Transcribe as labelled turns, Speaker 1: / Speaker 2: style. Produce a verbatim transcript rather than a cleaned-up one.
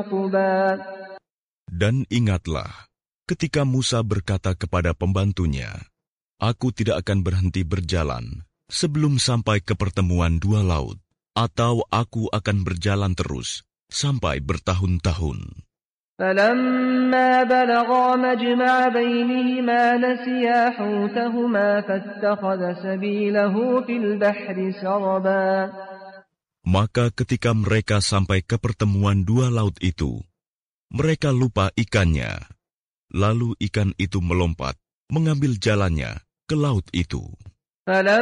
Speaker 1: Dan ingatlah, ketika Musa berkata kepada pembantunya, "Aku tidak akan berhenti berjalan sebelum sampai ke pertemuan dua laut, atau aku akan berjalan terus sampai bertahun-tahun."
Speaker 2: فَلَمَّا بَلَغَا مَجْمَعَ بَيْنِهِمَا نَسِيَا حُوتَهُمَا فَاتَّخَذَ سَبِيلَهُ فِي الْبَحْرِ سَرَبًا.
Speaker 1: Maka ketika mereka sampai ke pertemuan dua laut itu, mereka lupa ikannya. Lalu ikan itu melompat, mengambil jalannya ke laut itu.